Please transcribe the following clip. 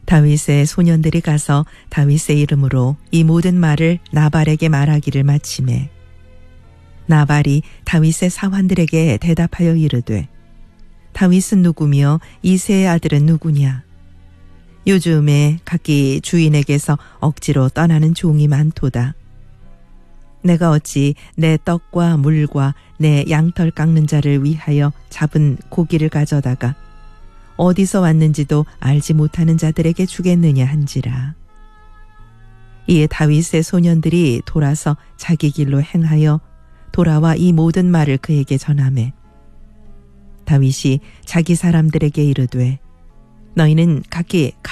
다윗의 소년들이 가서 다윗의 이름으로 이 모든 말을 나발에게 말하기를 마치매 나발이 다윗의 사환들에게 대답하여 이르되 다윗은 누구며 이새의 아들은 누구냐? 요즘에 각기 주인에게서 억지로 떠나는 종이 많도다. 내가 어찌 내 떡과 물과 내 양털 깎는 자를 위하여 잡은 고기를 가져다가 어디서 왔는지도 알지 못하는 자들에게 주겠느냐 한지라. 이에 다윗의 소년들이 돌아서 자기 길로 행하여 돌아와 이 모든 말을 그에게 전하매 다윗이 자기 사람들에게 이르되 너희는 각기